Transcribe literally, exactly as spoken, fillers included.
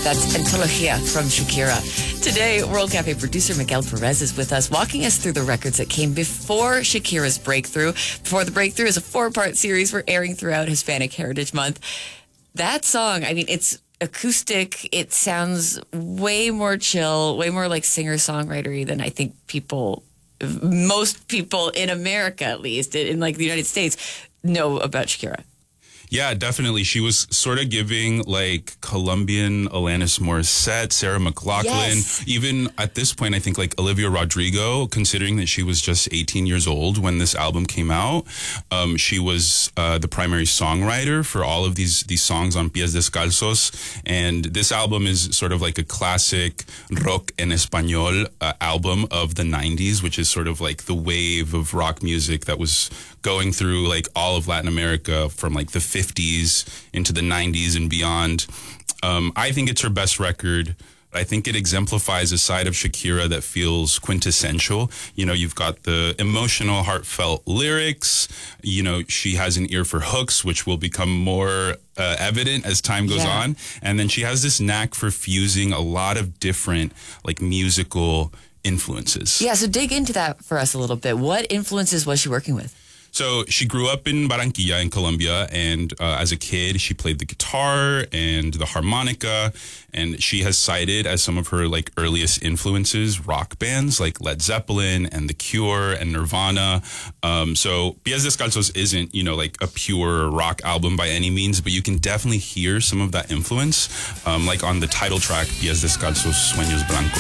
That's Antología from Shakira. Today, World Cafe producer Miguel Perez is with us, walking us through the records that came before Shakira's breakthrough. Before the Breakthrough is a four-part series we're airing throughout Hispanic Heritage Month. That song, I mean, it's acoustic. It sounds way more chill, way more like singer-songwriter-y than I think people, most people in America, at least, in like the United States, know about Shakira. Yeah, definitely. She was sort of giving like Colombian Alanis Morissette, Sarah McLachlan, Yes. even at this point, I think like Olivia Rodrigo, considering that she was just eighteen years old when this album came out. Um, she was uh, the primary songwriter for all of these these songs on Pies Descalzos. And this album is sort of like a classic rock en español uh, album of the nineties, which is sort of like the wave of rock music that was going through like all of Latin America from like the fifties into the nineties and beyond. Um, I think it's her best record. I think it exemplifies a side of Shakira that feels quintessential. You know, you've got the emotional, heartfelt lyrics. You know, she has an ear for hooks, which will become more uh, evident as time goes Yeah. on. And then she has this knack for fusing a lot of different like musical influences. Yeah, so dig into that for us a little bit. What influences was she working with? So she grew up in Barranquilla in Colombia, and uh, as a kid, she played the guitar and the harmonica, and she has cited as some of her like earliest influences rock bands like Led Zeppelin and The Cure and Nirvana. Um, so Pies Descalzos isn't, you know, like a pure rock album by any means, but you can definitely hear some of that influence, um, like on the title track, Pies Descalzos, Sueños Blancos.